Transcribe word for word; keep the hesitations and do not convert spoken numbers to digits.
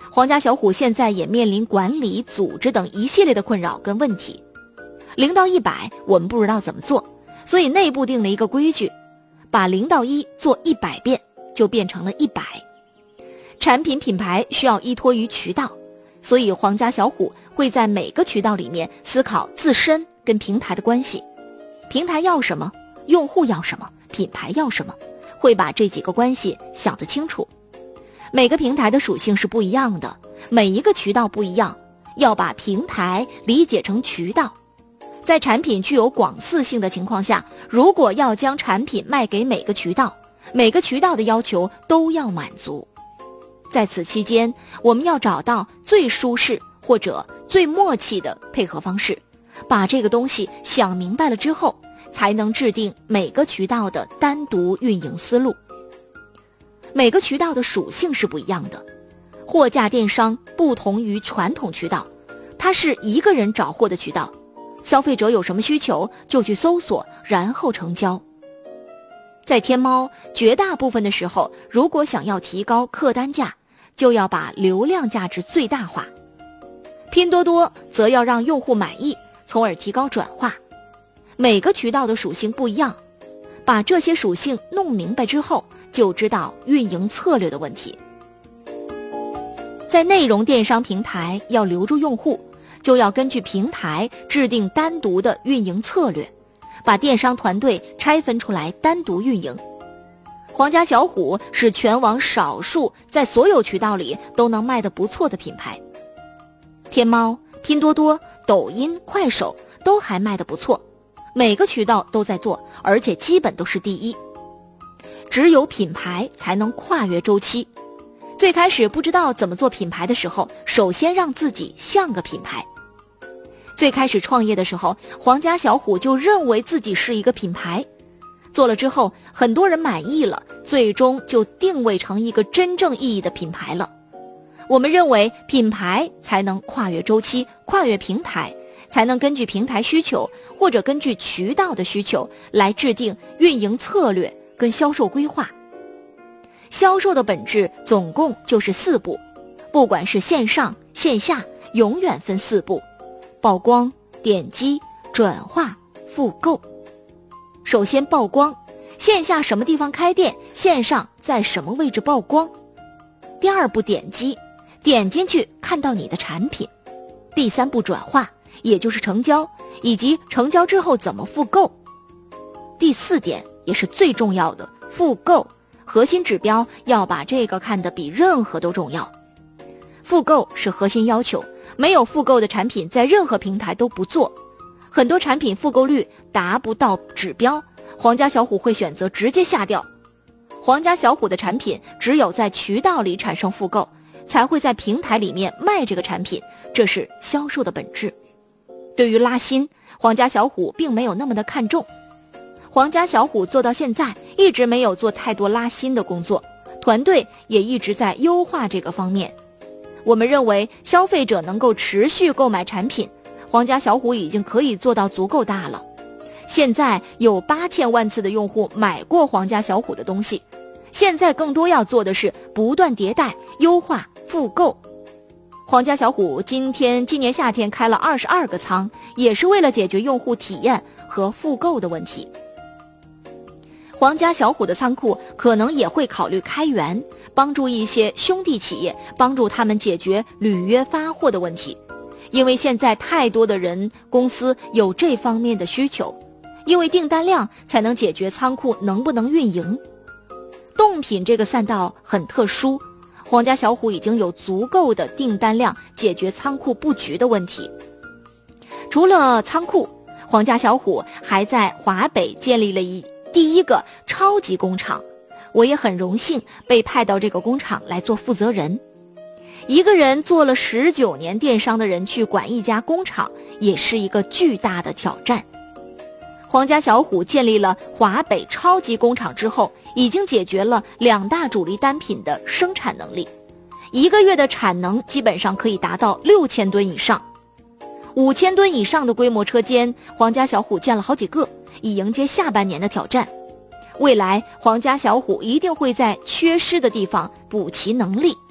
皇家小虎现在也面临管理、组织等一系列的困扰跟问题。零到一百，我们不知道怎么做，所以内部定了一个规矩，把零到一做一百遍，就变成了一百。产品品牌需要依托于渠道，所以皇家小虎会在每个渠道里面思考自身跟平台的关系，平台要什么，用户要什么，品牌要什么，会把这几个关系想得清楚。每个平台的属性是不一样的，每一个渠道不一样，要把平台理解成渠道。在产品具有广肆性的情况下，如果要将产品卖给每个渠道，每个渠道的要求都要满足。在此期间，我们要找到最舒适或者最默契的配合方式，把这个东西想明白了之后，才能制定每个渠道的单独运营思路。每个渠道的属性是不一样的，货架电商不同于传统渠道，它是一个人找货的渠道，消费者有什么需求就去搜索，然后成交。在天猫，绝大部分的时候，如果想要提高客单价，就要把流量价值最大化。拼多多则要让用户满意，从而提高转化。每个渠道的属性不一样，把这些属性弄明白之后，就知道运营策略的问题。在内容电商平台要留住用户，就要根据平台制定单独的运营策略，把电商团队拆分出来单独运营。皇家小虎是全网少数在所有渠道里都能卖得不错的品牌。天猫、拼多多、抖音、快手都还卖得不错，每个渠道都在做，而且基本都是第一。只有品牌才能跨越周期。最开始不知道怎么做品牌的时候，首先让自己像个品牌。最开始创业的时候，皇家小虎就认为自己是一个品牌，做了之后很多人满意了，最终就定位成一个真正意义的品牌了。我们认为品牌才能跨越周期，跨越平台，才能根据平台需求或者根据渠道的需求来制定运营策略跟销售规划。销售的本质总共就是四步，不管是线上线下，永远分四步：曝光、点击、转化、复购。首先曝光，线下什么地方开店，线上在什么位置曝光。第二步点击，点进去看到你的产品。第三步转化，也就是成交，以及成交之后怎么复购。第四点也是最重要的，复购，核心指标要把这个看得比任何都重要。复购是核心要求，没有复购的产品在任何平台都不做。很多产品复购率达不到指标，皇家小虎会选择直接下掉。皇家小虎的产品只有在渠道里产生复购，才会在平台里面卖这个产品，这是销售的本质。对于拉新，皇家小虎并没有那么的看重。皇家小虎做到现在一直没有做太多拉新的工作，团队也一直在优化这个方面。我们认为消费者能够持续购买产品，皇家小虎已经可以做到足够大了。现在有八千万次的用户买过皇家小虎的东西，现在更多要做的是不断迭代、优化、复购。皇家小虎今天今年夏天开了二十二个仓，也是为了解决用户体验和复购的问题。皇家小虎的仓库可能也会考虑开源，帮助一些兄弟企业，帮助他们解决履约发货的问题。因为现在太多的人公司有这方面的需求，因为订单量才能解决仓库能不能运营。冻品这个赛道很特殊，皇家小虎已经有足够的订单量解决仓库布局的问题。除了仓库，皇家小虎还在华北建立了一第一个超级工厂，我也很荣幸被派到这个工厂来做负责人。一个人做了十九年电商的人去管一家工厂，也是一个巨大的挑战。皇家小虎建立了华北超级工厂之后，已经解决了两大主力单品的生产能力，一个月的产能基本上可以达到六千吨以上。五千吨以上的规模车间，皇家小虎建了好几个，以迎接下半年的挑战。未来皇家小虎一定会在缺失的地方补齐能力。